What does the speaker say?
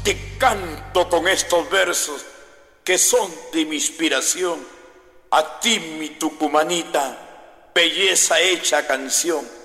te canto con estos versos que son de mi inspiración. A ti, mi tucumanita, belleza hecha canción.